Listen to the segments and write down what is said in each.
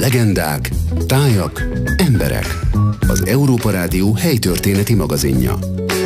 Legendák, tájak, emberek. Az Európa Rádió helytörténeti magazinja.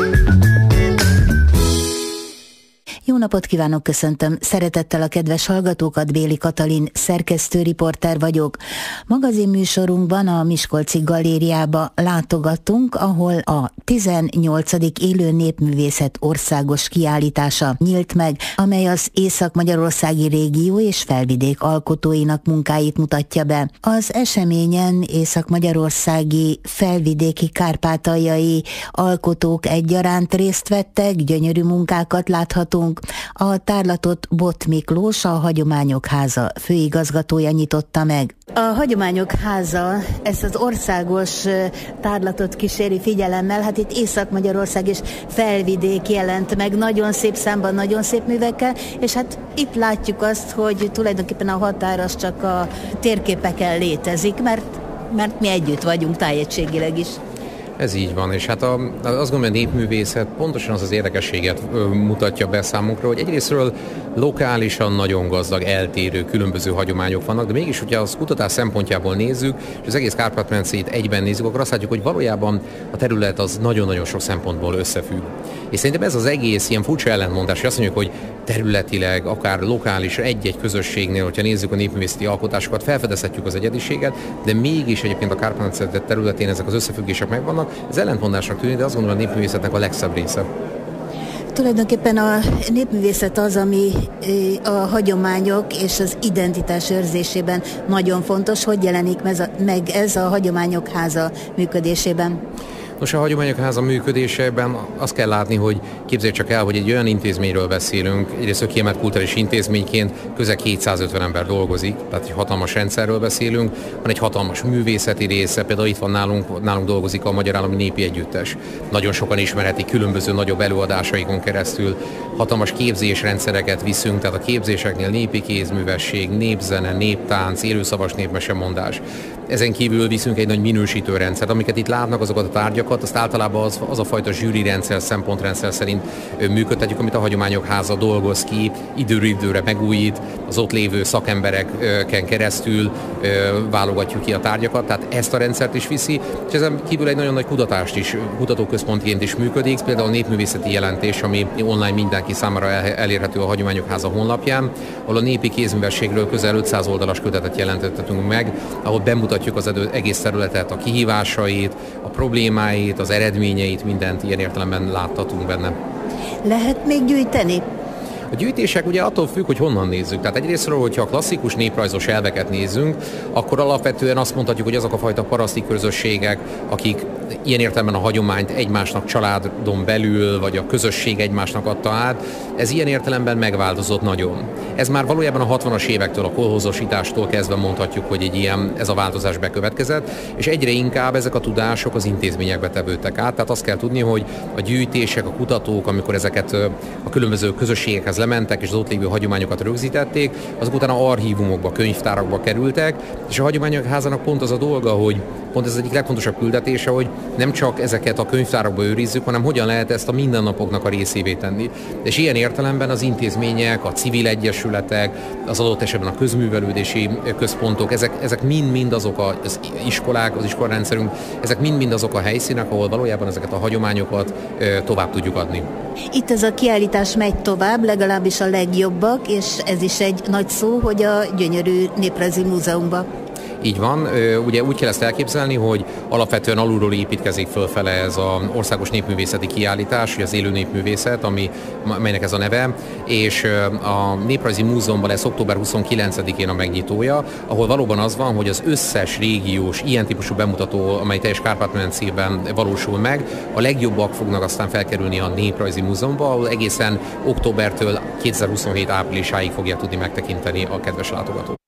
Jó napot kívánok, köszöntöm szeretettel a kedves hallgatókat, Béli Katalin, szerkesztőriporter vagyok. Magazinműsorunkban a Miskolci Galériába látogatunk, ahol a 18. Élő Népművészet országos kiállítása nyílt meg, amely az észak-magyarországi régió és felvidék alkotóinak munkáit mutatja be. Az eseményen észak-magyarországi, felvidéki, kárpátaljai alkotók egyaránt részt vettek, gyönyörű munkákat láthatunk. A tárlatot Bot Miklós, a Hagyományok Háza főigazgatója nyitotta meg. A Hagyományok Háza ezt az országos tárlatot kíséri figyelemmel, hát itt Észak-Magyarország és felvidék jelent meg, nagyon szép számban, nagyon szép művekkel, és hát itt látjuk azt, hogy tulajdonképpen a határ az csak a térképeken létezik, mert mi együtt vagyunk tájegységileg is. Ez így van, és hát azt gondolom, hogy a népművészet pontosan az érdekességet mutatja be számunkra, hogy egyrésztről lokálisan nagyon gazdag, eltérő, különböző hagyományok vannak, de mégis, hogyha az kutatás szempontjából nézzük, és az egész Kárpát-medencét egyben nézzük, akkor azt látjuk, hogy valójában a terület az nagyon-nagyon sok szempontból összefügg. És szerintem ez az egész ilyen furcsa ellentmondás, hogy azt mondjuk, hogy területileg, akár lokális, egy-egy közösségnél, hogyha nézzük a népművészeti alkotásokat, felfedezhetjük az egyediséget, de mégis egyébként a Kárpát-medence területén ezek az összefüggések megvannak. Ez ellentmondásnak tűnik, de azt gondolom, a népművészetnek a legszebb része. Tulajdonképpen a népművészet az, ami a hagyományok és az identitás őrzésében nagyon fontos. Hogy jelenik meg ez a Hagyományok Háza működésében? Nos, a Hagyományok Háza működésében azt kell látni, hogy képzeljük csak el, hogy egy olyan intézményről beszélünk, egyrészt kiemelt kulturális intézményként közel 250 ember dolgozik, tehát egy hatalmas rendszerről beszélünk, van egy hatalmas művészeti része, például itt van nálunk dolgozik a Magyar Állami Népi Együttes. Nagyon sokan ismerhetik különböző nagyobb előadásaikon keresztül, hatalmas képzésrendszereket viszünk, tehát a képzéseknél népi kézművesség, népzene, néptánc, élőszavas népmesemondás. Ezen kívül viszünk egy nagy minősítőrendszert, amiket itt látnak, azokat a tárgyakat, azt általában az a fajta zsűrirendszer, szempontrendszer szerint működtetjük, amit a Hagyományok Háza dolgoz ki, időről időre megújít, az ott lévő szakembereken keresztül válogatjuk ki a tárgyakat, tehát ezt a rendszert is viszi, és ezen kívül egy nagyon nagy kutatóközpontként is működik, például a népművészeti jelentés, ami online mindenki számára elérhető a Hagyományok Háza honlapján, ahol a népi kézművességről közel 500 oldalas kötetet jelentettünk meg, ahol bemutatjuk az egész területet, a kihívásait, a problémáit, az eredményeit, mindent ilyen értelemben láthatunk benne. Lehet még gyűjteni? A gyűjtések ugye attól függ, hogy honnan nézzük. Tehát egyrésztről, hogyha a klasszikus néprajzos elveket nézzünk, akkor alapvetően azt mondhatjuk, hogy azok a fajta paraszti közösségek, akik ilyen értelemben a hagyományt egymásnak családon belül, vagy a közösség egymásnak adta át, ez ilyen értelemben megváltozott nagyon. Ez már valójában a 60-as évektől, a kolhozosítástól kezdve mondhatjuk, hogy ez a változás bekövetkezett, és egyre inkább ezek a tudások az intézményekbe tevődtek át. Tehát azt kell tudni, hogy a gyűjtések, a kutatók, amikor ezeket a különböző közösségekhez lementek, és az ott lévő hagyományokat rögzítették, azok utána archívumokba, könyvtárakba kerültek, és a Hagyományok Házának pont az a dolga, hogy pont ez az egyik legfontosabb küldetése, hogy nem csak ezeket a könyvtárakba őrizzük, hanem hogyan lehet ezt a mindennapoknak a részévé tenni. És ilyen értelemben az intézmények, a civil egyesületek, az adott esetben a közművelődési központok, ezek mind-mind azok az iskolák, az iskolarendszerünk, ezek mind-mind azok a helyszínek, ahol valójában ezeket a hagyományokat tovább tudjuk adni. Itt ez a kiállítás megy tovább, legalábbis a legjobbak, és ez is egy nagy szó, hogy a gyönyörű Néprajzi Múzeumban. Így van, ugye úgy kell ezt elképzelni, hogy alapvetően alulról építkezik fölfele ez az országos népművészeti kiállítás, az élő népművészet, amelynek ez a neve, és a Néprajzi Múzeumban lesz október 29-én a megnyitója, ahol valóban az van, hogy az összes régiós ilyen típusú bemutató, amely teljes Kárpát-medencében valósul meg, a legjobbak fognak aztán felkerülni a Néprajzi Múzeumba, ahol egészen októbertől 2027 áprilisáig fogják tudni megtekinteni a kedves látogatók.